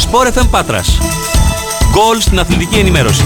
Sport FM Πάτρας. Γκολ στην αθλητική ενημέρωση.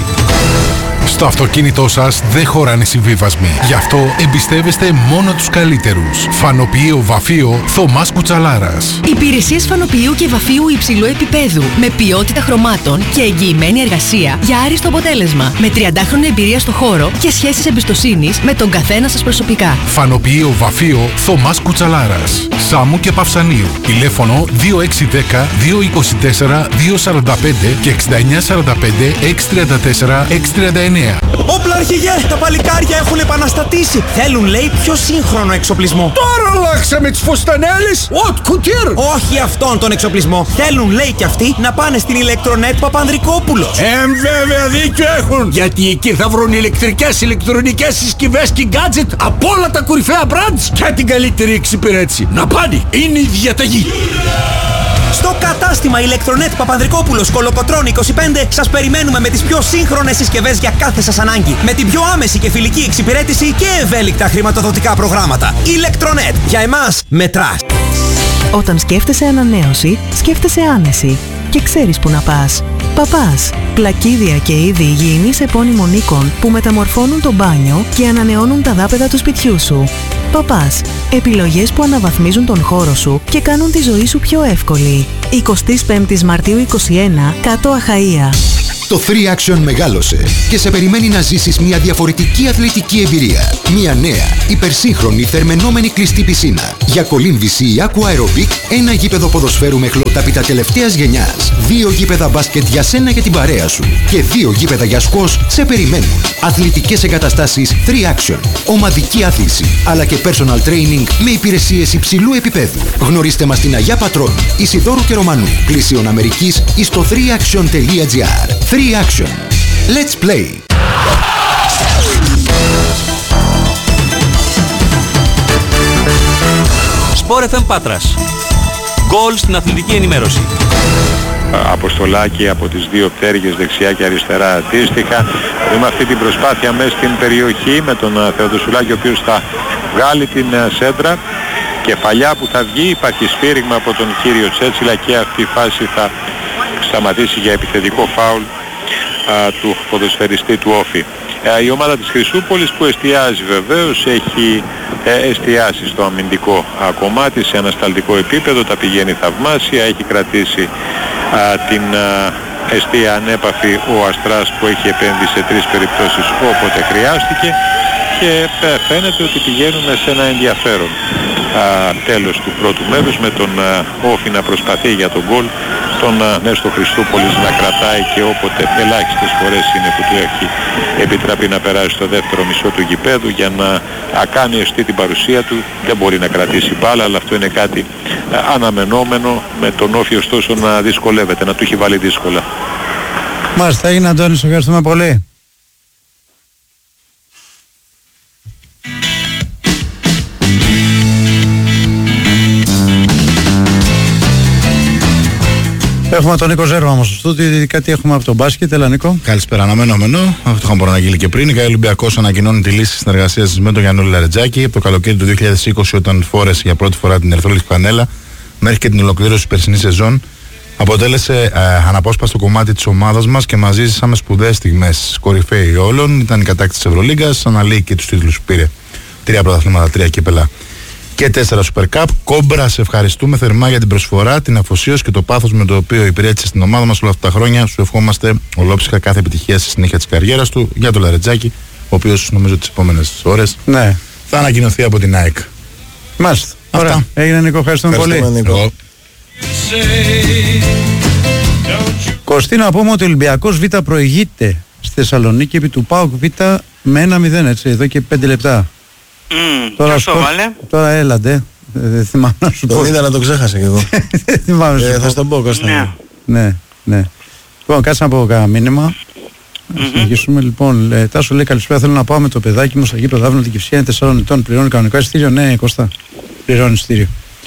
Στο αυτοκίνητό σας δεν χωράνε συμβίβασμοι. Γι' αυτό εμπιστεύεστε μόνο τους καλύτερους. Φανοποιείο Βαφείο Θωμάς Κουτσαλάρας. Υπηρεσίες φανοποιείου και βαφείου υψηλού επίπεδου. Με ποιότητα χρωμάτων και εγγυημένη εργασία για άριστο αποτέλεσμα. Με 30χρονη εμπειρία στο χώρο και σχέσεις εμπιστοσύνης με τον καθένα σας προσωπικά. Φανοποιείο Βαφείο Θωμάς Κουτσαλάρας. Σάμου και Παυσανίου. Τηλέφωνο 2610 224 245 και 6945 634 639. Όπλα αρχηγέ! Τα παλικάρια έχουν επαναστατήσει. Θέλουν, λέει, πιο σύγχρονο εξοπλισμό. Τώρα αλλάξαμε τις φουστανέλες. Οτ κουτίρ! Όχι αυτόν τον εξοπλισμό. Θέλουν, λέει, κι αυτοί να πάνε στην Ηλεκτρονέτ Παπανδρικόπουλος. Βέβαια δίκιο έχουν. Γιατί εκεί θα βρουν ηλεκτρικές, ηλεκτρονικές συσκευές και gadget από όλα τα κορυφαία brands και την καλύτερη εξυπηρέτηση. Να πάνε! Είναι η διαταγή. Στο κατάστημα Ηλεκτρονέτ Παπανδρικόπουλος Κολοκοτρώνη 25 σας περιμένουμε με τις πιο σύγχρονες συσκευές για κάθε σας ανάγκη. Με την πιο άμεση και φιλική εξυπηρέτηση και ευέλικτα χρηματοδοτικά προγράμματα. Ηλεκτρονέτ. Για εμάς μετράς. Όταν σκέφτεσαι ανανέωση, σκέφτεσαι άνεση. Και ξέρεις που να πας. Παπάς. Πλακίδια και είδη υγιεινής επώνυμων οίκων που μεταμορφώνουν το μπάνιο και ανανεώνουν τα δάπεδα του σπιτιού σου. Παπάς. Επιλογές που αναβαθμίζουν τον χώρο σου και κάνουν τη ζωή σου πιο εύκολη. 25 Μαρτίου 21, Κάτω Αχαΐα. Το 3Action μεγάλωσε και σε περιμένει να ζήσεις μια διαφορετική αθλητική εμπειρία. Μια νέα, υπερσύγχρονη, θερμαινόμενη κλειστή πισίνα. Για κολύμβηση ή aqua aerobic, ένα γήπεδο ποδοσφαίρου με χλωτάπητα τελευταίας γενιάς. 2 γήπεδα μπάσκετ για σένα και την παρέα σου. Και 2 γήπεδα για σκος σε περιμένουν. Αθλητικές εγκαταστάσεις 3Action. Ομαδική άθληση, αλλά και personal training με υπηρεσίες υψηλού επίπεδου. Γνωρίστε μας στην Αγιά Πατρών, Ισιδώρου και Ρωμανού, Πλησίων Αμερικής ή στο 3action.gr. 3Action. Let's play. Sport FM Πάτρας. Γκολ στην αθλητική ενημέρωση. Αποστολάκη από τις δύο πτέρυγες δεξιά και αριστερά αντίστοιχα. Δούμε αυτή την προσπάθεια μέσα στην περιοχή με τον Θεοδοσουλάκη ο οποίος θα βγάλει την σέντρα. Κεφαλιά που θα βγει, υπάρχει σφύριγμα από τον κύριο Τσέτσιλα και αυτή η φάση θα σταματήσει για επιθετικό φάουλ του ποδοσφαιριστή του Όφη. Η ομάδα της Χρυσούπολης που εστιάζει βεβαίως έχει εστιάσει στο αμυντικό κομμάτι σε ανασταλτικό επίπεδο, τα πηγαίνει θαυμάσια, έχει κρατήσει την εστία ανέπαφη ο Αστράς που έχει επένδυσει σε 3 περιπτώσεις όποτε χρειάστηκε και φαίνεται ότι πηγαίνουμε σε ένα ενδιαφέρον τέλος του πρώτου μέρους με τον Όφη να προσπαθεί για τον γκολ, τον Νέστο Χριστούπολης να κρατάει και όποτε ελάχιστες φορές είναι που του έχει επιτραπεί να περάσει στο δεύτερο μισό του γηπέδου για να κάνει αισθή την παρουσία του. Δεν μπορεί να κρατήσει μπάλα, αλλά αυτό είναι κάτι αναμενόμενο, με τον Όφη ωστόσο να δυσκολεύεται, να του έχει βάλει δύσκολα. Μάλιστα, έγινε Αντώνη, σε ευχαριστούμε πολύ. Έχουμε τον Νίκο Ζέρβα όμως στο στούτιο, κάτι έχουμε από τον μπάσκετ. Έλα Νίκο. Καλησπέρα, αναμενόμενο. Αυτό είχαμε προαναγγείλει και πριν. Η ΚΑΕ Ολυμπιακός ανακοινώνει τη λύση συνεργασίας με τον Γιαννούλη Λαρετζάκη από το καλοκαίρι του 2020, όταν φόρεσε για πρώτη φορά την ερυθρόλευκη φανέλα, μέχρι και την ολοκλήρωση της περσινής σεζόν. Αποτέλεσε αναπόσπαστο κομμάτι της ομάδας μας και μαζί ζήσαμε σπουδαίες στιγμές. Κορυφαίοι όλων, ήταν η κατάκτηση της Ευρωλίγκας, αναλύει και τους τίτλους που πήρε. 3 πρωταθλήματα, 3 κύπελα και 4 Super Cup. Κόμπρα, σε ευχαριστούμε θερμά για την προσφορά, την αφοσίωση και το πάθος με το οποίο υπηρέτησε στην ομάδα μας όλα αυτά τα χρόνια. Σου ευχόμαστε ολόψυχα κάθε επιτυχία στη συνέχεια της καριέρας του. Για τον Λαρετζάκη, ο οποίος νομίζω τις επόμενες ώρες θα ανακοινωθεί από την ΑΕΚ. Μάλιστα. Ωραία. Έγινε Νίκο, ευχαριστούμε πολύ. Νίκο. Κωστή, να πούμε ότι ο Ολυμπιακός Β προηγείται στη Θεσσαλονίκη επί του ΠΑΟΚ Β με 1-0, έτσι, εδώ και 5 λεπτά. Τώρα έλατε. Δεν θυμάμαι να σου πω. Το είδα να το ξέχασα κι εγώ. Δεν θυμάμαι να σου πω. Θα στον πω, Κώστα. Ναι. Λοιπόν, κάτσε να πω κανένα μήνυμα. Να συνεχίσουμε. Λοιπόν, Τάσο λέει καλησπέρα. Θέλω να πάω με το παιδάκι μου στο γήπεδο αύριο την Κυψία. Είναι 4 ετών. Πληρώνει κανονικό εισιτήριο. Ναι, Κώστα. Πληρώνει εισιτήριο.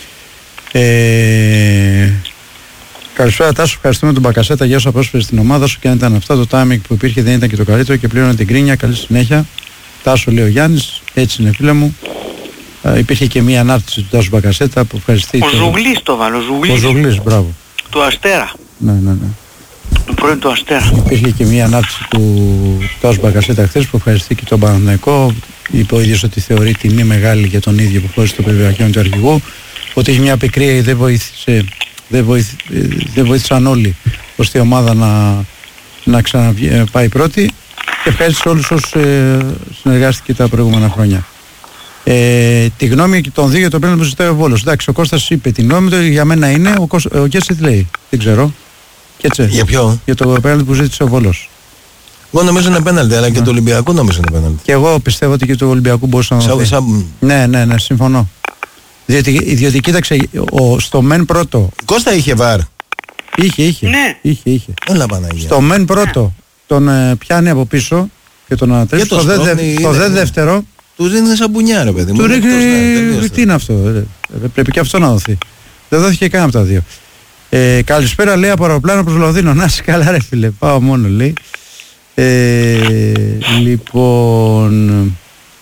Καλησπέρα Τάσο. Ευχαριστούμε τον Μπακασέτα για όσα πρόσφερε στην ομάδα σου. Και αν ήταν αυτά, το timing που υπήρχε δεν ήταν και το καλύτερο και πλήρωνε την κρίνια. Καλή συνέχεια. Τάσο λέει ο Γιάννης. Έτσι είναι, φίλε μου. Υπήρχε και μία ανάρτηση του Τάσου Μπακασέτα που ευχαριστεί. Ο Ζουγλής το βάλω. Ο Ζουγλής, μπράβο. Του Αστέρα. Πρώην του Αστέρα. Υπήρχε και μια ανάρτηση του Τάσου Μπακασέτα χθες που ευχαριστεί και τον Παναθηναϊκό. Είπε ο ίδιος ότι θεωρεί τιμή μεγάλη για τον ίδιο που χώρισε το περιβαλλον του αρχηγού. Ότι έχει μια πικρία, δεν βοήθησαν όλοι ώστε η ομάδα να ξαναπάει πρώτη. Και ευχαριστώ όλους όσους συνεργάστηκε τα προηγούμενα χρόνια. Τη γνώμη των δύο για το πέναλτι που ζητάει ο Βόλος. Εντάξει, ο Κώστας είπε τη γνώμη του, για μένα είναι. Ο Κέτσε τι λέει, δεν ξέρω. Κέτσε. Για ποιο? Για το πέναλτι που ζήτησε ο Βόλος. Εγώ νομίζω είναι πέναλτι, αλλά και του Ολυμπιακού νομίζω είναι πέναλτι. Και εγώ πιστεύω ότι και του Ολυμπιακού μπορούσε να δοθεί. Ναι, συμφωνώ. Διότι κοίταξε, στο μεν πρώτο. Κώστα είχε βαρ. Είχε. Ναι. Είχε. Έλα Παναγία. Στο μεν πρώτο τον πιάνει από πίσω και τον ανατρέπει. Στο δεύτερο. Του δίνει σαμπουνιά, ρε παιδί μου. Του ρίχνει. Τι είναι αυτό, πρέπει και αυτό να δοθεί. Δεν δόθηκε καν από τα δύο. Καλησπέρα, λέει, από αεροπλάνο προς Λονδίνο. Να είσαι καλά, ρε φίλε. Πάω μόνο, λέει. Λοιπόν.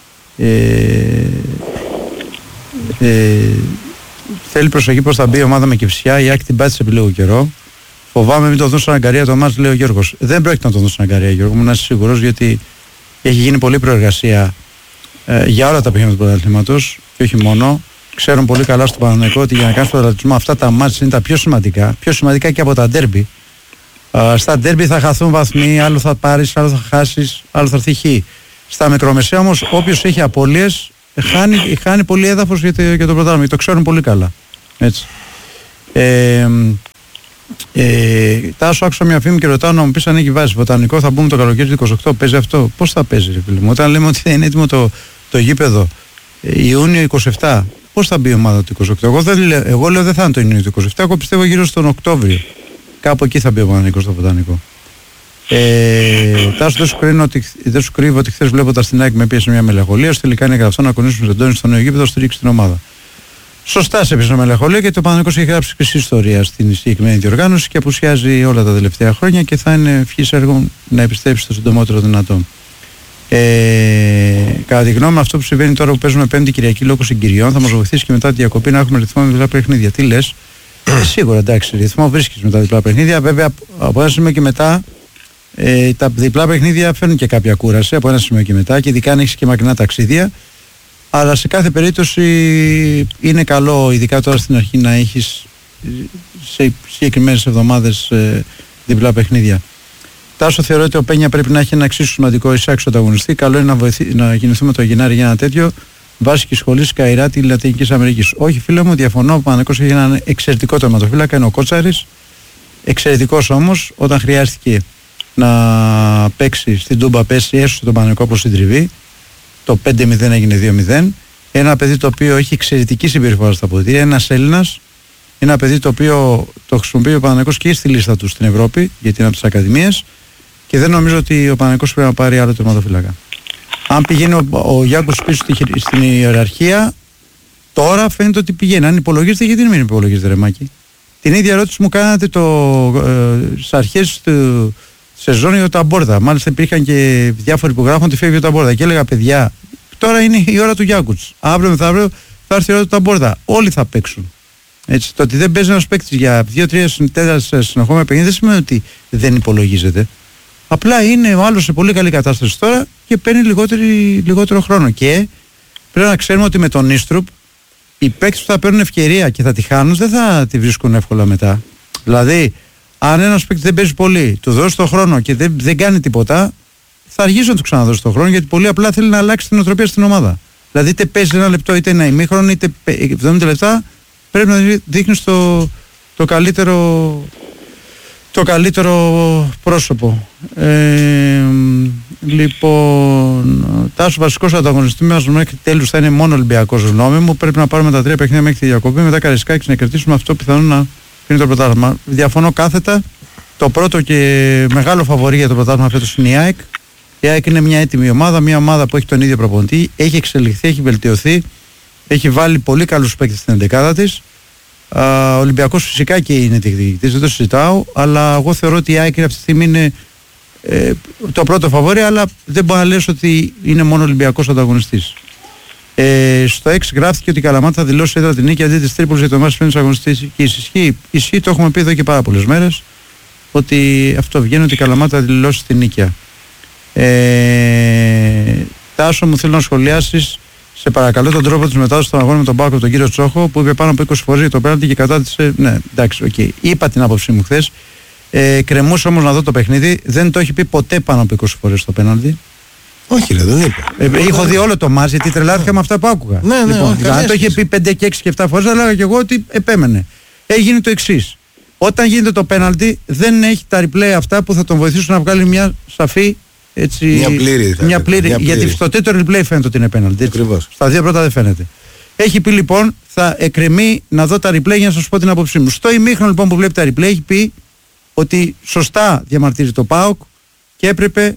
Θέλει προσοχή πως θα μπει η ομάδα με Κυψιά. Η Άκη την πάτησε επί λίγο καιρό. Φοβάμαι μην το δώσουν στην Αγκαρία το μάτς, λέει ο Γιώργος. Δεν πρόκειται να το δώσουν στην Αγκαρία, Γιώργο μου, να είσαι σίγουρος, γιατί έχει γίνει πολλή προεργασία για όλα τα παιχνίδια του πρωταθλήματος και όχι μόνο. Ξέρουν πολύ καλά στο Παναθηναϊκό ότι για να κάνεις πρωταθλητισμό αυτά τα μάτς είναι τα πιο σημαντικά και από τα ντέρμπι. Στα ντέρμπι θα χαθούν βαθμοί, άλλο θα πάρεις, άλλο θα χάσεις, άλλο θα έρθει χ. Στα μικρομεσαία όμως, όποιος έχει απώλειες χάνει πολύ έδαφος για το πρωτάθλημα. Το ξέρουν πολύ καλά. Έτσι. Τάσο, άκουσα μια φήμη και ρωτάω να μου πεις αν έχει βάση βοτανικό. Θα μπούμε το καλοκαίρι του 28. Παίζει αυτό? Πώς θα παίζει, ρε φίλε μου? Όταν λέμε ότι δεν είναι έτοιμο το γήπεδο Ιούνιο 27, πώς θα μπει η ομάδα του 28? Εγώ λέω δεν θα είναι το Ιούνιο του 27. Εγώ πιστεύω γύρω στον Οκτώβριο. Κάπου εκεί θα μπει ο Παναθηναϊκός στο βοτανικό. Τάσο, δεν σου κρύβω ότι χθες βλέποντας την ΑΕΚ με πίεση μια μελαγχολία. Ώστε τελικά είναι γραφτό να κονίσουμε τον Τόνι στο νέο γήπεδο, στηρίξει την ομάδα. Σωστά σε πίσω μελαγχολία, γιατί ο Παναθηναϊκός έχει γράψει χρυσή ιστορία στην συγκεκριμένη διοργάνωση και απουσιάζει όλα τα τελευταία χρόνια και θα είναι ευχής έργο να επιστρέψει το συντομότερο δυνατό. Κατά τη γνώμη, αυτό που συμβαίνει τώρα που παίζουμε Πέμπτη Κυριακή λόγω συγκυριών θα μας βοηθήσει και μετά τη διακοπή να έχουμε ρυθμό με διπλά παιχνίδια. Τι λες? Σίγουρα, εντάξει, ρυθμό βρίσκεις με τα διπλά παιχνίδια. Βέβαια, από ένα σημείο και μετά τα διπλά παιχνίδια φέρνουν και κάποια κούραση από ένα σημείο και μετά, και ειδικά αν έχεις και μακρινά ταξίδια. Αλλά σε κάθε περίπτωση είναι καλό, ειδικά τώρα στην αρχή, να έχεις σε συγκεκριμένες εβδομάδες διπλά παιχνίδια. Τάσο, θεωρώ ότι ο Πένια πρέπει να έχει ένα εξίσου σημαντικό εισάξιο ανταγωνιστή. Καλό είναι να κινηθούμε το Γενάρη για ένα τέτοιο. Βάσει και σχολή Καϊράτη Λατινικής Αμερικής. Όχι, φίλε μου, διαφωνώ. Ο Παναθηναϊκός έχει έναν εξαιρετικό τερματοφύλακα, είναι ο Κότσαρης. Εξαιρετικός όμως, όταν χρειάστηκε να παίξει στην Τούμπα, πέσει, έσωσε τον Παναθηναϊκό από συντριβή. Το 5-0 έγινε 2-0. Ένα παιδί το οποίο έχει εξαιρετική συμπεριφορά στα αποδυτήρια. Ένας Έλληνας. Ένα παιδί το οποίο το χρησιμοποιεί ο Παναθηναϊκός και στη λίστα του στην Ευρώπη, γιατί είναι από τις ακαδημίες. Και δεν νομίζω ότι ο Παναθηναϊκός πρέπει να πάρει άλλο τερματοφύλακα. Αν πηγαίνει ο Γιάκος πίσω στην ιεραρχία, τώρα φαίνεται ότι πηγαίνει. Αν υπολογίζεται, γιατί μην υπολογίζεται, ρε Μάκη? Την ίδια ερώτηση μου κάνατε στις αρχές του σεζόν για το Ταμπόρδα. Μάλιστα υπήρχαν και διάφοροι που γράφουν ότι φεύγει ο Ταμπόρδα. Και έλεγα, παιδιά, τώρα είναι η ώρα του Γιάκουτς. Αύριο μεθαύριο θα έρθει η ώρα του Ταμπόρδα. Όλοι θα παίξουν. Έτσι, το ότι δεν παίζει ένας παίκτης για 2-3 συνεχόμενα παιχνίδια δεν σημαίνει ότι δεν υπολογίζεται. Απλά είναι ο άλλος σε πολύ καλή κατάσταση τώρα και παίρνει λιγότερο χρόνο. Και πρέπει να ξέρουμε ότι με τον Νίστρουπ οι παίκτες που θα παίρνουν ευκαιρία και θα τη χάνουν δεν θα τη βρίσκουν εύκολα μετά. Δηλαδή, αν ένας παίκτης δεν παίζει πολύ, του δώσει τον χρόνο και δεν κάνει τίποτα, θα αργήσει να του ξαναδώσει τον χρόνο, γιατί πολύ απλά θέλει να αλλάξει την οτροπία στην ομάδα. Δηλαδή, είτε παίζει ένα λεπτό, είτε ένα ημίχρονο, είτε 70 λεπτά, πρέπει να δείχνεις το καλύτερο πρόσωπο. Λοιπόν, Τάσο, βασικός ανταγωνιστής μας μέχρι τέλους θα είναι μόνο Ολυμπιακός, γνώμη μου. Πρέπει να πάρουμε τα 3 παιχνίδια μέχρι τη διακοπή, μετά Καραϊσκάκης, να κερδίσουμε αυτό πιθανόν να είναι το πρωτάθλημα. Διαφωνώ κάθετα. Το πρώτο και μεγάλο φαβορί για το πρωτάθλημα φέτος είναι η ΑΕΚ. Η ΑΕΚ είναι μια έτοιμη ομάδα, μια ομάδα που έχει τον ίδιο προπονητή, έχει εξελιχθεί, έχει βελτιωθεί, έχει βάλει πολύ καλούς παίκτες στην εντεκάδα της. Ο Ολυμπιακός φυσικά και είναι διεκδικητής, δεν το συζητάω, αλλά εγώ θεωρώ ότι η ΑΕΚ αυτή τη στιγμή είναι το πρώτο φαβόρι, αλλά δεν μπορεί να λες ότι είναι μόνο Ολυμπιακός ανταγωνιστής. Στο 6 γράφτηκε ότι η Καλαμάτα θα δηλώσει έδρα την νίκη αντί της Τρίπολης για το μάτς φαίνεται αγωνιστής. Και ισχύει, το έχουμε πει εδώ και πάρα πολλές μέρες. ότι αυτό βγαίνει, ότι η Καλαμάτα θα δηλώσει την νίκαια. Τάσο, μου θέλω να σχολιάσεις, σε παρακαλώ, τον τρόπο της μετάδοσης των αγώνων με τον Πάκο, τον κύριο Τσόχο, που είπε πάνω από 20 φορές για το πέναλτι και κατάτησε. Ναι, εντάξει, οκ. Είπα την άποψή μου χθες. Κρεμούσε όμως να δω το παιχνίδι. Δεν το έχει πει ποτέ πάνω από 20 φορές το πέναλτι. Όχι, ρε, δεν είπε. Έχω δει όλο το μάτς, γιατί τρελάθηκα με αυτά που άκουγα. Ναι, λοιπόν, αν το είχε πει 5 και 6 και 7 φορές, θα έλεγα και εγώ ότι επέμενε. Έγινε το εξής. Όταν γίνεται το πέναλτι, δεν έχει τα replay αυτά που θα τον βοηθήσουν να βγάλει μια σαφή. Έτσι, μια πλήρη. Γιατί στο τρίτο replay φαίνεται ότι είναι πέναλτι. Στα δύο πρώτα δεν φαίνεται. Έχει πει λοιπόν, θα εκκρεμεί να δω τα replay για να σας πω την άποψή μου. Στο ημίχρονο λοιπόν που βλέπει τα replay, έχει πει ότι σωστά διαμαρτύρει το ΠΑΟΚ και έπρεπε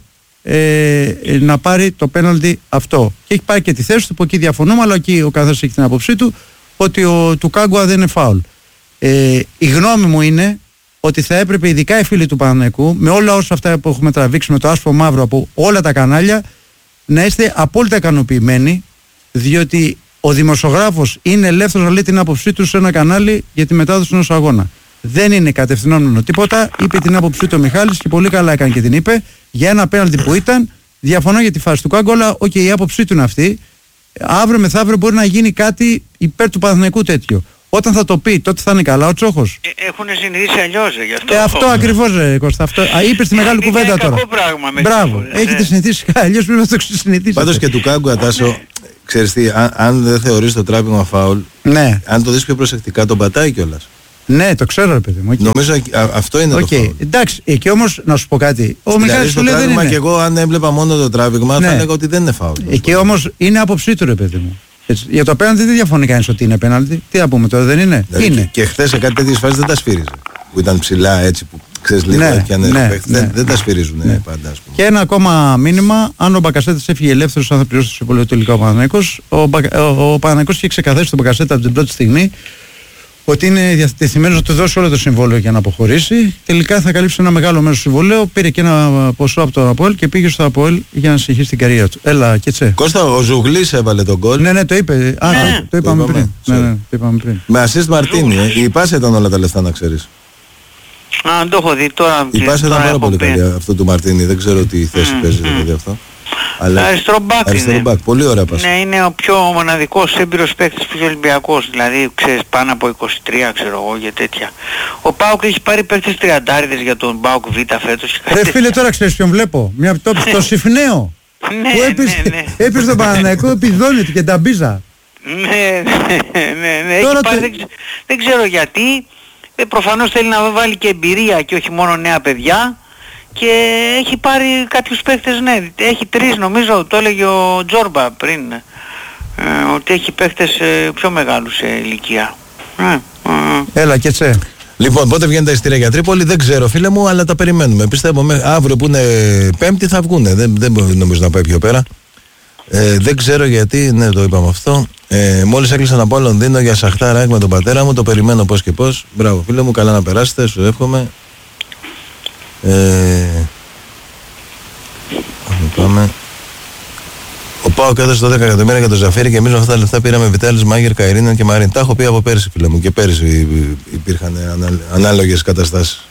να πάρει το πέναλτι αυτό. Και έχει πάρει και τη θέση του, που εκεί διαφωνούμε, αλλά εκεί ο καθένας έχει την άποψή του, ότι του Κάγκουα δεν είναι φάουλ. Η γνώμη μου είναι ότι θα έπρεπε, ειδικά οι φίλοι του Παναθηναϊκού, με όλα όσα αυτά που έχουμε τραβήξει με το άσπρο μαύρο από όλα τα κανάλια, να είστε απόλυτα ικανοποιημένοι, διότι ο δημοσιογράφος είναι ελεύθερος να λέει την άποψή του σε ένα κανάλι για τη μετάδοση ενός αγώνα. Δεν είναι κατευθυνόμενο τίποτα. Είπε την άποψή του ο Μιχάλης και πολύ καλά έκανε και την είπε. Για ένα πέναλτι που ήταν, διαφωνώ για τη φάση του Κάγκολα. Οκ, η άποψή του είναι αυτή. Αύριο μεθαύριο μπορεί να γίνει κάτι υπέρ του Παναθηναϊκού τέτοιο. Όταν θα το πει, τότε θα είναι καλά ο Τσόχος. Έχουν συνηθίσει αλλιώς, γι' αυτό. Αυτό ακριβώς, Κώστα. Αυτό. Είπες τη μεγάλη κουβέντα τώρα. Μπράβο. Έχετε συνηθίσει αλλιώς, πρέπει να το συνηθίσετε. Πάντως και του Κάγκουα, Τάσο, ξέρεις τι, αν δεν θεωρείς το τράβηγμα φάουλ, ναι. Αν το δεις πιο προσεκτικά, τον πατάει κιόλας. Ναι, το ξέρω, ρε παιδί μου. Okay. Νομίζω αυτό είναι το φάουλ. Εντάξει, εκεί όμως να σου πω κάτι. Ο Μιχάλης του λέει δεν είναι. Και εγώ, αν έβλεπα μόνο το τράβηγμα, θα έλεγα ότι δεν είναι φάουλ. Εκεί όμως είναι άποψή του, ρε παιδί μου. Έτσι. Για το πέναλτι δεν διαφωνεί κανείς ότι είναι πέναλτι. Τι θα πούμε τώρα, δεν είναι. Δηλαδή, είναι. Και χθες σε κάτι τέτοιες φάσεις δεν τα σφύριζε. Που ήταν ψηλά έτσι, που ξέρεις λίγο δεν τα σφυρίζουν πάντα. Ας πούμε. Και ένα ακόμα μήνυμα, αν ο Μπακασέτας έφυγε ελεύθερος, αν θα πληρώσει το συμβόλαιο τελικά ο Παναθηναϊκός, ο Παναθηναϊκός είχε ξεκαθαρίσει τον Μπακασέτα από την πρώτη στιγμή ότι είναι διατεθειμένος να του δώσει όλο το συμβόλαιο για να αποχωρήσει. Τελικά θα καλύψει ένα μεγάλο μέρος του συμβολέου. Πήρε και ένα ποσό από το ΑΠΟΕΛ και πήγε στο ΑΠΟΕΛ για να συνεχίσει την καριέρα του. Έλα, Κετσέ. Κώστα, ο Ζουγλής έβαλε τον γκολ. Ναι, το είπε. Το είπαμε πριν. Το είπαμε πριν. Με assist Μαρτίνι. Η πάσα ήταν όλα τα λεφτά, να ξέρεις. Το έχω δει τώρα. Η πάσα ήταν πάρα πολύ καλή αυτό του Μαρτίνι. Δεν ξέρω τι θέση παίζει δηλαδή αυτό. Αριστερό μπακ, πολύ ωραία πάσα. Ναι, είναι ο πιο μοναδικός έμπειρος παίκτης που είχε ο Ολυμπιακός. Δηλαδή, ξέρεις, πάνω από 23, ξέρω εγώ, για τέτοια. Ο ΠΑΟΚ έχει πάρει παίκτες 30 για τον ΠΑΟΚ Β φέτος. Ρε φίλε, τώρα ξέρεις ποιον βλέπω. Το Συφνέο. Που έπαιζε τον Παναθηναϊκό, επιδόνεται και τα μπίζα. Ναι. Δεν ξέρω γιατί. Προφανώς θέλει να βάλει και εμπειρία και όχι μόνο νέα παιδιά. Και έχει πάρει κάποιους παίχτες, ναι, έχει 3 νομίζω, το έλεγε ο Τζόρμπα πριν, ότι έχει παίχτες πιο μεγάλους σε ηλικία. Έλα και τσε. Λοιπόν, πότε βγαίνουν τα εισιτήρια για Τρίπολη, δεν ξέρω φίλε μου, αλλά τα περιμένουμε. Πιστεύω αύριο που είναι Πέμπτη θα βγούνε, δεν νομίζω να πάει πιο πέρα. Δεν ξέρω γιατί, ναι το είπαμε αυτό. Μόλις έκλεισαν από Λονδίνο για Σαχτάρ με τον πατέρα μου, το περιμένω πώς και πώς. Μπράβο φίλε μου, καλά να περάσετε, σου εύχομαι. Πάμε. Ο ΠΑΟΚ έδωσε 12 εκατομμύρια για το Ζαφίρι και εμείς με αυτά τα λεφτά πήραμε Βιτάλης, Μάγερ, Καϊρίνο και Μαρίν. Τα έχω πει από πέρσι φίλε μου, και πέρσι υπήρχαν ανάλογες καταστάσεις.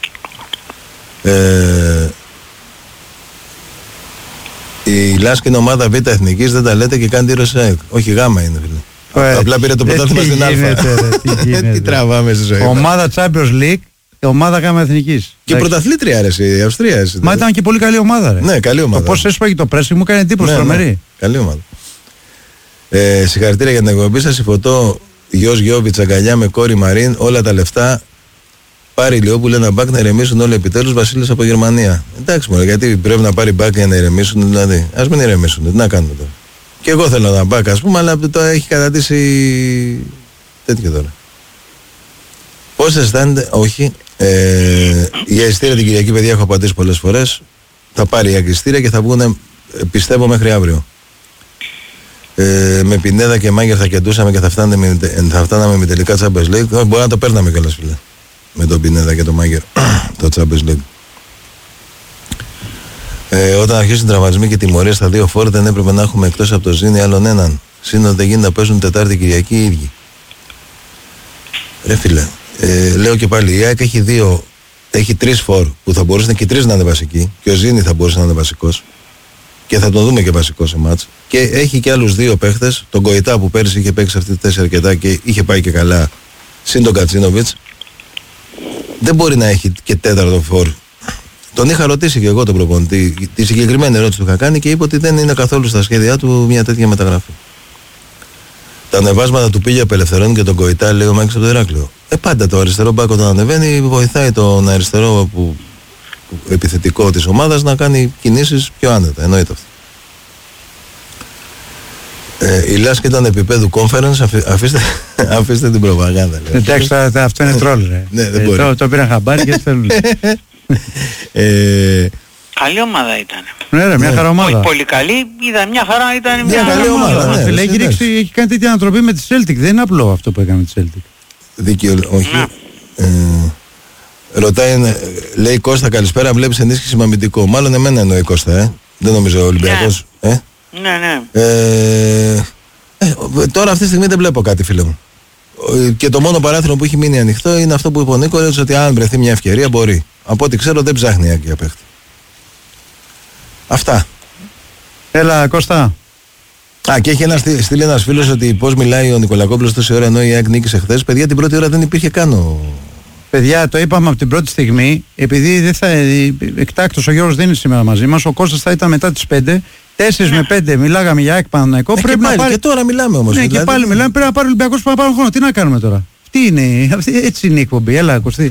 Η Λάσκη είναι ομάδα Β Εθνικής, δεν τα λέτε και κάνει τη Ρωσία. Όχι, Γάμα είναι φίλε. Απλά πήρε το πρωτάθλημα στην Α. Τι τραβάμε στη ζωή. Ομάδα Champions League. Ομάδα Γάμα Εθνικής. Και πρωταθλήτρια αρέσει η Αυστρία. Εσύ, μα ήταν και πολύ καλή ομάδα. Ρε. Ναι, καλή ομάδα. Πώς έσπαγε το πρέσβη μου έκανε εντύπωση τρομερή. Ναι. Καλή ομάδα. Συγχαρητήρια για την εκπομπή σας. Η φωτό γιος Γιώβιτς, αγκαλιά με κόρη Μαρίν, όλα τα λεφτά. Πάρει Ηλιόπουλο ένα μπακ να ηρεμήσουν όλοι επιτέλους. Βασίλης από Γερμανία. Εντάξει μόνο, γιατί πρέπει να πάρει μπακ για να ηρεμήσουν. Δηλαδή, ας μην ηρεμήσουν. Τι να κάνουμε τώρα. Και εγώ θέλω ένα μπακ, ας πούμε, αλλά το έχει κατατήσει τέτοιο τώρα. Πώς αισθάνεται, όχι. Για εισιτήρια την Κυριακή, παιδιά, έχω απαντήσει πολλές φορές. Θα πάρει η εισιτήρια και θα βγουν, πιστεύω, μέχρι αύριο. Με Πινέδα και Μάγκερ θα κεντούσαμε και θα φτάναμε με τελικά Champions League. Μπορεί να το παίρναμε κιόλας, φίλε. Με τον Πινέδα και τον Μάγκερ το Champions League. Όταν αρχίσουν τραυματισμοί και τιμωρίες στα δύο φόρ, δεν έπρεπε να έχουμε εκτός από το Ζήνη άλλον έναν. Σύνολο δεν γίνεται να παίζουν Τετάρτη Κυριακή οι ίδιοι. Ρε φίλε. Λέω και πάλι, η ΑΕΚ έχει 2 έχει 3 φορ που θα μπορούσαν και οι 3 να είναι βασικοί, και ο Ζήνη θα μπορούσε να είναι βασικός και θα τον δούμε και βασικό σε μάτς, και έχει και άλλους 2 παίχτες, τον Κοϊτά που πέρυσι είχε παίξει αυτή τη 4 αρκετά και είχε πάει και καλά, συν τον Κατσίνοβιτς. Δεν μπορεί να έχει και 4ο φορ. Τον είχα ρωτήσει και εγώ τον προπονητή, τη συγκεκριμένη ερώτηση του είχα κάνει και είπε ότι δεν είναι καθόλου στα σχέδιά του μια τέτοια μεταγραφή. Τα ανεβάσματα του πήγε απελευθερώνει και τον Κοϊτά, λέει ο Μάκης από το Ηράκλειο. Πάντα το αριστερό μπακ όταν ανεβαίνει βοηθάει τον αριστερό επιθετικό της ομάδας να κάνει κινήσεις πιο άνετα. Εννοείται αυτό. Η Λάσκη ήταν επίπεδου conference, αφήστε την προπαγάνδα. Εντάξει, αυτό είναι τρόλ. Το πήραν χαμπάρι και θέλουν. Καλή ομάδα ήταν. Ναι, μια χαρά ομάδα. Όχι πολύ καλή, ήταν μια χαρά, ήταν μια καλή ομάδα. Έχει κάνει τέτοια ανατροπή με τη Celtic. Δεν είναι απλό αυτό που έκανε με τη Celtic. Δίκαιο, όχι. Ρωτάει, λέει Κώστα, καλησπέρα. Βλέπεις ενίσχυση με αμυντικό. Μάλλον εμένα εννοεί Κώστα, δεν νομίζω ο Ολυμπιακός. Ναι. Τώρα αυτή τη στιγμή δεν βλέπω κάτι, φίλε μου. Και το μόνο παράθυρο που έχει μείνει ανοιχτό είναι αυτό που είπε ο Νίκολας, ότι αν βρεθεί μια ευκαιρία μπορεί. Από ό,τι ξέρω δεν ψάχνει η για παίχτη. Αυτά. Έλα Κώστα. Και έχει στείλει ένας φίλος ότι πώς μιλάει ο Νικολακόπουλος τόση ώρα ενώ η ΑΕΚ νίκησε χθες. Παιδιά, την πρώτη ώρα δεν υπήρχε καν. Παιδιά, το είπαμε από την πρώτη στιγμή, επειδή δεν θα, εκτάκτος ο Γιώργος δεν είναι σήμερα μαζί μας, ο Κώστας θα ήταν μετά τις 5. 4 με 5 μιλάγαμε για ΑΕΚ Παναθηναϊκό. Πρέπει να πάρει. Και τώρα μιλάμε όμως. Ναι, δηλαδή. Και πάλι μιλάμε. Πρέπει να πάρει ο Ολυμπιακός που να πάρει χρόνο. Τι να κάνουμε τώρα. Έτσι είναι η εκπομπή. Έλα, Κωστή.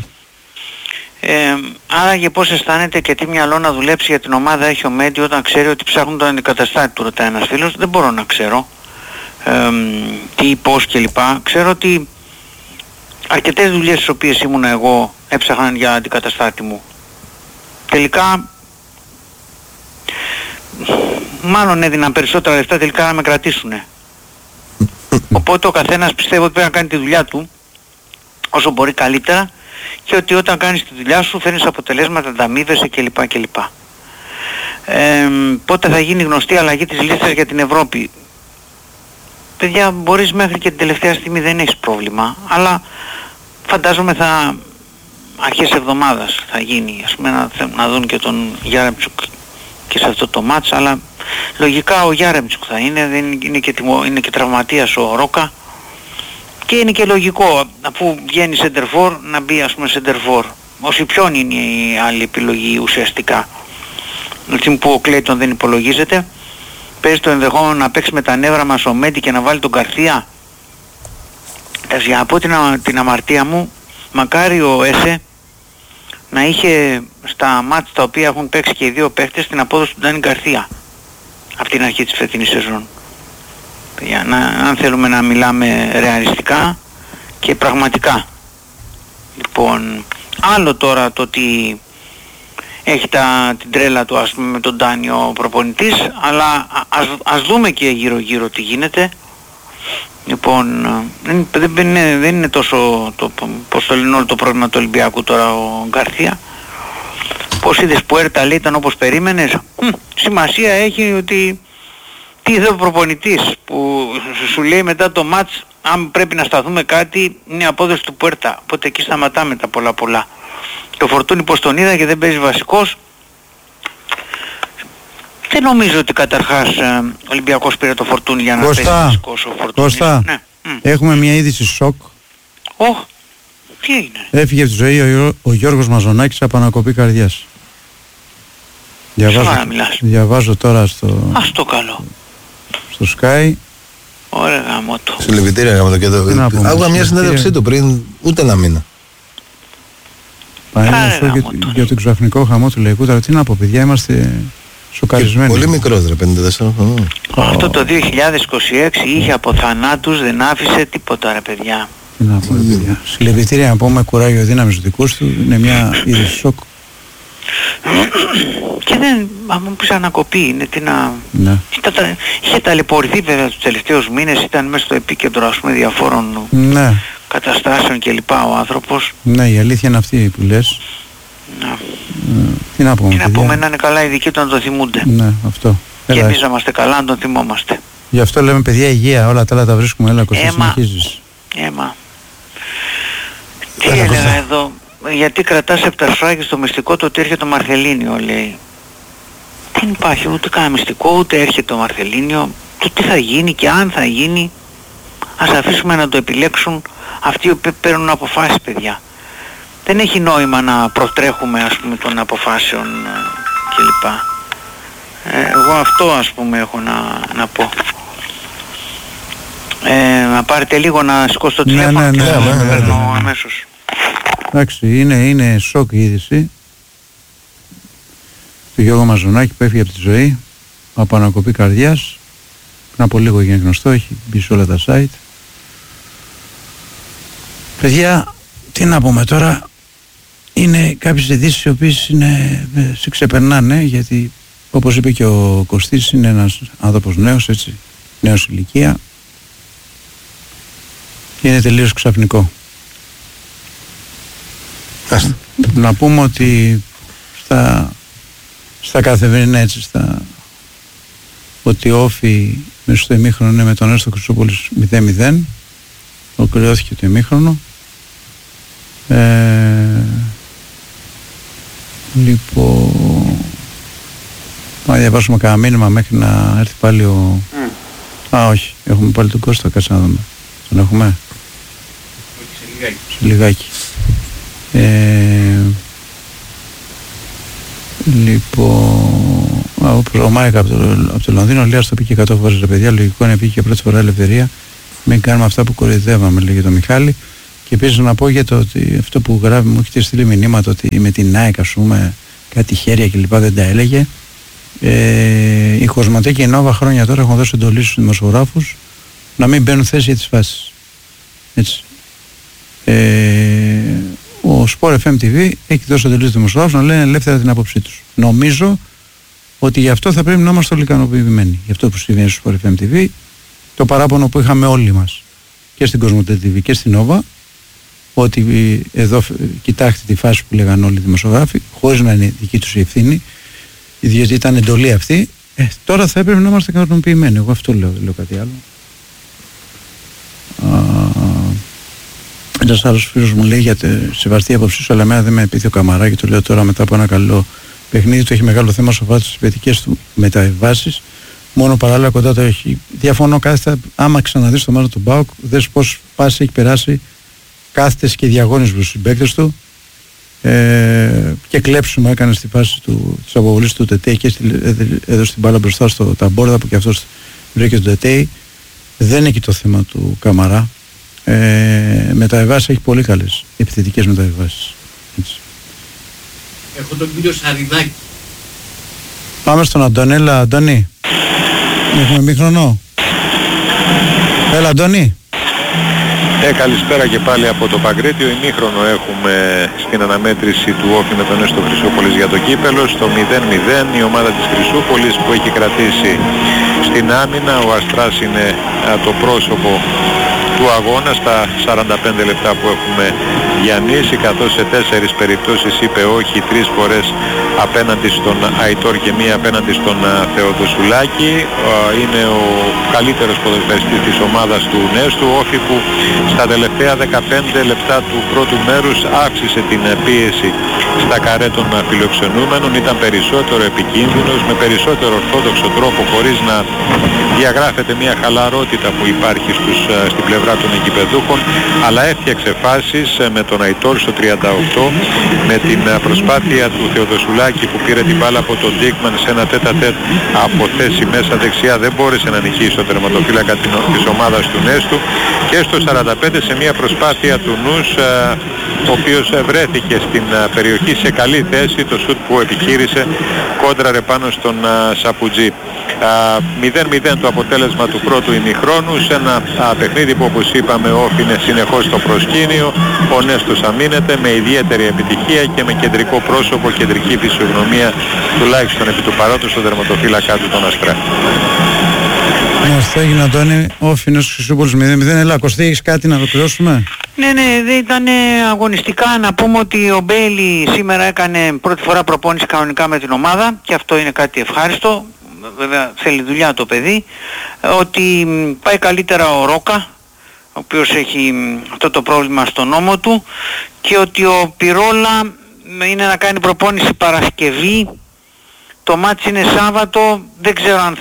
Άραγε πώς αισθάνεται και τι μυαλό να δουλέψει για την ομάδα έχει ο Μέντι όταν ξέρει ότι ψάχνουν τον αντικαταστάτη του, ρωτάει ένας φίλος. Δεν μπορώ να ξέρω τι, πώς κλπ. Ξέρω ότι αρκετές δουλειές στις οποίες ήμουν εγώ έψαχναν για αντικαταστάτη μου. Τελικά μάλλον έδιναν περισσότερα λεφτά τελικά να με κρατήσουνε. Οπότε ο καθένας πιστεύω ότι πρέπει να κάνει τη δουλειά του όσο μπορεί καλύτερα και ότι όταν κάνεις τη δουλειά σου φέρνεις αποτελέσματα, ανταμείβεσαι κλπ. Πότε θα γίνει γνωστή αλλαγή της λίστας για την Ευρώπη. Παιδιά, μπορείς μέχρι και την τελευταία στιγμή δεν έχεις πρόβλημα, αλλά φαντάζομαι θα αρχές εβδομάδας θα γίνει, ας πούμε να δουν και τον Γιάρεμτσουκ και σε αυτό το μάτς, αλλά λογικά ο Γιάρεμτσουκ θα είναι, είναι και τραυματίας ο Ρόκα και είναι και λογικό αφού βγαίνει σεντερφόρ να μπει ας πούμε σεντερφόρ. Ο Σιπιόν είναι η άλλη επιλογή ουσιαστικά. Έτσι που ο Κλέιτον δεν υπολογίζεται, παίζει το ενδεχόμενο να παίξει με τα νεύρα μας ο Μέντι και να βάλει τον Καρθία. Για να πω την αμαρτία μου, μακάρι ο Έσε να είχε στα μάτς τα οποία έχουν παίξει και οι δύο παίχτες την απόδοση του Ντάνι Γκαρθία από την αρχή της φετινής σεζόν. Αν θέλουμε να μιλάμε ρεαλιστικά και πραγματικά. Λοιπόν, άλλο τώρα το ότι έχει την τρέλα του ας πούμε με τον Ντάνι ο προπονητής, αλλά ας δούμε και γύρω γύρω τι γίνεται. Λοιπόν, δεν είναι τόσο πώς το λένε όλο το πρόβλημα του Ολυμπιακού τώρα ο Γκαρθία. Πώς είδες που έρτα λέει ήταν όπως περίμενες. Σημασία έχει ότι τι είδε ο προπονητής που σου λέει μετά το μάτς αν πρέπει να σταθούμε κάτι είναι η απόδοση του Πουέρτα. Οπότε εκεί σταματάμε τα πολλά. Και ο Φορτούνι πως τον είδα και δεν παίζει βασικός. Δεν νομίζω ότι καταρχάς ο Ολυμπιακός πήρε το Φορτούνι για να παίζει βασικός ο Φορτούνι. Κώστα, ναι. Έχουμε μια είδηση σοκ. Τι έγινε? Έφυγε από τη ζωή ο Γιώργος Μαζονάκης από ανακοπή καρδιάς. Διαβάζω τώρα στο... Ας το καλό. Στο Sky. Ωραία γαμώτο. Συλληπιτήρια γαμώτο και εδώ. Άκουγα μια συνέντευξή του πριν ούτε ένα μήνα. Για τον ξαφνικό χαμό του λαϊκού. Τώρα τι να πω παιδιά, είμαστε σοκαρισμένοι. Πολύ μικρός ρε, 54 χρονών. Αυτό το 2026 είχε από θανάτους, δεν άφησε τίποτα ρε παιδιά. Τι να πω παιδιά. Συλληπιτήρια να πούμε, κουράγιο δύναμης δικούς του. Είναι μια είδηση σοκ. Και δεν, αν μου πεις ανακοπή είναι τι να... Ναι. Είχε ταλαιπωρηθεί βέβαια τους τελευταίους μήνες, ήταν μέσα στο επίκεντρο ας πούμε διαφόρων καταστάσεων κλπ ο άνθρωπος. Ναι, η αλήθεια είναι αυτή που λες. Ναι. Τι να πούμε, τι να πούμε, να είναι καλά οι δικοί του να το θυμούνται. Ναι, αυτό. Και εμείς να είμαστε καλά να τον θυμόμαστε. Γι' αυτό λέμε παιδιά υγεία, όλα τα άλλα τα βρίσκουμε, έλα Κωστή συνεχίζεις. Τι έλεγα εδώ. γιατί κρατάς επταρσφράκι στο μυστικό το ότι έρχεται το Μαρθελίνιο, λέει. Δεν υπάρχει ούτε κανένα μυστικό, ούτε έρχεται το Μαρθελίνιο. Το τι θα γίνει και αν θα γίνει, ας αφήσουμε να το επιλέξουν αυτοί που παίρνουν αποφάσεις, παιδιά. Δεν έχει νόημα να προτρέχουμε, ας πούμε, των αποφάσεων κλπ. Εγώ αυτό, ας πούμε, έχω να πω. Να πάρετε λίγο να σηκώσω το τηλέφωνο και να παίρνω αμέσως. Εντάξει, είναι σοκ η είδηση του Γιώργου Μαζονάκη που έφυγε από τη ζωή από ανακοπή καρδιάς. Πριν από λίγο έγινε γνωστό, έχει μπει σε όλα τα site. Παιδιά, τι να πούμε τώρα, είναι κάποιες ειδήσεις οι οποίες σε ξεπερνάνε, γιατί όπως είπε και ο Κωστής, είναι ένας άνθρωπος νέος, έτσι, νέος ηλικία, και είναι τελείως ξαφνικό. Να πούμε ότι στα καθημερινά, έτσι, ότι ο Όφη μέσα στο ημίχρονο είναι με τον Έστω Χρυσούπολης 0-0, ολοκληρώθηκε το ημίχρονο. Λοιπόν, να διαβάσουμε κανένα μήνυμα μέχρι να έρθει πάλι ο... όχι, έχουμε πάλι τον Κώστα, κάτσε να δούμε. Τον έχουμε? Σε λιγάκι. Λοιπόν, ο Μάικα από το Λονδίνο λέει, ας το πει και 100 φορές, ρε παιδιά, λογικό είναι, πήγε και πρώτη φορά ελευθερία, μην κάνουμε αυτά που κοροϊδεύαμε, λέγε το Μιχάλη. Και επίσης να πω για το ότι αυτό που γράφει, μου έχετε στείλει μηνύματα ότι με την ΑΕΚ, ας πούμε, κάτι χέρια κλπ δεν τα έλεγε. Η Κοσμοτέ και η Νόβα χρόνια τώρα έχουν δώσει εντολή στους δημοσιογράφους να μην μπαίνουν θέση για τις φάσεις. Έτσι. Ο Sport FM TV έχει δώσει εντολή στους δημοσιογράφους να λένε ελεύθερα την άποψή τους. Νομίζω ότι γι' αυτό θα πρέπει να είμαστε όλοι ικανοποιημένοι. Γι' αυτό που συμβαίνει στο Sport FM TV, το παράπονο που είχαμε όλοι μας και στην Κοσμοτέ TV και στην Νόβα, ότι εδώ κοιτάξτε τη φάση που λέγαν όλοι οι δημοσιογράφοι, χωρίς να είναι δική τους η ευθύνη, διότι ήταν εντολή αυτή. Τώρα θα έπρεπε να είμαστε ικανοποιημένοι. Εγώ αυτό λέω κάτι άλλο. Ένας άλλος φίλος μου λέει για τη σεβαστή άποψή σου, αλλά εμένα δεν με πείθει ο Καμαρά, και το λέω τώρα μετά από ένα καλό παιχνίδι του. Έχει μεγάλο θέμα σοβαρότητας στις παιδιικές του μεταβάσεις. Μόνο παράλληλα κοντά το έχει. Διαφωνώ κάθετα. Άμα ξαναδείς το μάτι του ΠΑΟΚ, δες πως πάση έχει περάσει κάθετες και διαγώνισους στους συμπαίκτες του, και κλέψιμο έκανε στη φάση της αποβολής του Τετέι και έδωσε την μπάλα μπροστά στο Ταμπόρδα που και αυτός βρήκε τον Τετέι. Δεν είναι εκεί το θέμα του Καμαρά. Μεταβιβάσεις έχει πολύ καλές επιθετικές μεταβιβάσεις. Έχω τον κύριο Σαριδάκη. Πάμε στον Αντώνη. Έλα Αντώνη, έχουμε μήχρονο? Έλα Αντώνη. Καλησπέρα και πάλι από το Παγκρίτιο. Ημίχρονο έχουμε στην αναμέτρηση του Όφη με τον Έστω Χρυσούπολης για το κύπελο. Στο 0-0 η ομάδα της Χρυσούπολης που έχει κρατήσει στην άμυνα. Ο Αστράς είναι το πρόσωπο του αγώνα στα 45 λεπτά που έχουμε διανύσει, καθώς σε 4 περιπτώσεις είπε όχι 3 φορές απέναντι στον Αϊτόρ και μία απέναντι στον Θεοδοσουλάκη. Είναι ο καλύτερος ποδοσφαιριστής της ομάδας του Νέστου. Όφη που στα τελευταία 15 λεπτά του πρώτου μέρους αύξησε την πίεση στα καρέ των φιλοξενούμενων, ήταν περισσότερο επικίνδυνος, με περισσότερο ορθόδοξο τρόπο, χωρίς να διαγράφεται μια χαλαρότητα που υπάρχει στην πλευρά των εγκυπεδούχων, αλλά έφτιαξε φάσεις με τον Αϊτόρ στο 38, με την προσπάθεια του Θεοδοσουλάκη που πήρε την μπάλα από τον Ντίκμαν σε ένα τέτα-τέτ από θέση μέσα δεξιά, δεν μπόρεσε να νικήσει το τερματοφύλακα της ομάδας του Νέστου, και στο 45 σε μια προσπάθεια του Νους, ο οποίος βρέθηκε στην περιοχή σε καλή θέση, το σουτ που επιχείρησε κόντραρε πάνω στον Σαπουτζή. 0-0 το αποτέλεσμα του πρώτου ημιχρόνου, σε ένα παιχνίδι που, όπως είπαμε, όφινε συνεχώς στο προσκήνιο. Ο Νέστος αμήνεται με ιδιαίτερη επιτυχία και με κεντρικό πρόσωπο, κεντρική φυσιογνωμία, τουλάχιστον επί του παρόντος, στον τερματοφύλακα του τον Αστρά. Αυτό έγινε Αντώνη, Όφη Νέστος Χρυσούπολης 0-0. Έλα Κωστή, έχεις κάτι να ολοκληρώσουμε? Ναι, δεν ήταν αγωνιστικά. Να πούμε ότι ο Μπέιλι σήμερα έκανε πρώτη φορά προπόνηση κανονικά με την ομάδα και αυτό είναι κάτι ευχάριστο. Βέβαια θέλει δουλειά το παιδί. Ότι πάει καλύτερα ο Ρόκα, ο οποίος έχει αυτό το πρόβλημα στον ώμο του, και ότι ο Πυρόλα είναι να κάνει προπόνηση Παρασκευή. Το μάτς είναι Σάββατο, δεν ξέρω αν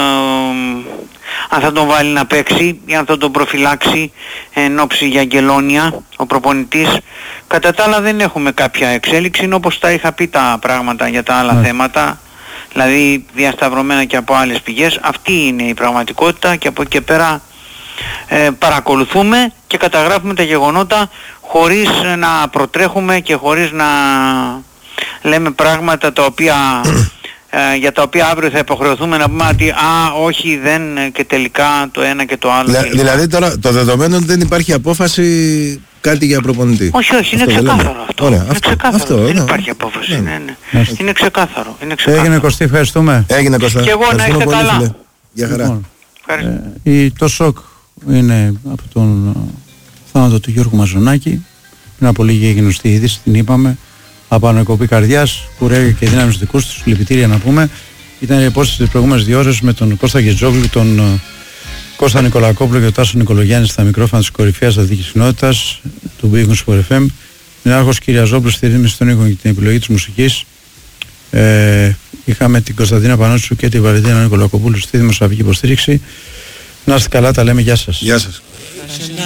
θα τον βάλει να παίξει ή αν θα τον προφυλάξει εν ώψη για Αγγελόνια ο προπονητής. Κατά τα άλλα δεν έχουμε κάποια εξέλιξη, είναι όπως τα είχα πει τα πράγματα για τα άλλα θέματα, δηλαδή διασταυρωμένα και από άλλες πηγές. Αυτή είναι η πραγματικότητα και από εκεί και πέρα παρακολουθούμε και καταγράφουμε τα γεγονότα χωρίς να προτρέχουμε και χωρίς να λέμε πράγματα τα οποία για τα οποία αύριο θα υποχρεωθούμε να πούμε ότι όχι δεν και τελικά το ένα και το άλλο. Δηλαδή τώρα το δεδομένο ότι δεν υπάρχει απόφαση κάτι για προπονητή. Όχι, είναι ξεκάθαρο αυτό. Ωραία, είναι ξεκάθαρο. Δεν υπάρχει απόφαση. Είναι ξεκάθαρο. Έγινε Κωστή, ευχαριστούμε. Έγινε Κωστά. Και εγώ να είστε καλά. Γεια χαρά. Το σοκ είναι από τον θάνατο του Γιώργου Μαζονάκη. Πριν από λίγη έγινε γνωστή είδηση, την είπαμε. Από ανακοπή καρδιάς, κουράγιο και δύναμη στους δικούς τους, λυπητήρια να πούμε. Ήταν η υπόσταση τις προηγούμενες 2 ώρες με τον Κώστα Γετζόγλου, τον Κώστα Νικολακόπουλο και τον Τάσο Νικολογιάννη στα μικρόφωνα της κορυφαίας αθλητικής κοινότητας του Big Sport FM. Νεάρχος Κυριαζόπουλος στη ρύθμιση των ήχων και την επιλογή της μουσικής. Είχαμε την Κωνσταντίνα Πανότσου και την Βαλεντίνα Νικολακοπούλου στη δημοσιογραφική υποστήριξη. Να είστε καλά, τα λέμε, γεια σας. Γεια σας.